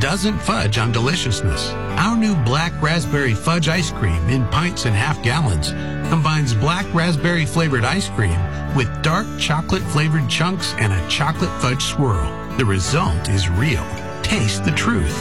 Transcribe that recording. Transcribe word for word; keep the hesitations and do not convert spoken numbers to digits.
doesn't fudge on deliciousness. Our new black raspberry fudge ice cream in pints and half gallons combines black raspberry flavored ice cream with dark chocolate flavored chunks and a chocolate fudge swirl. The result is real. Taste the truth.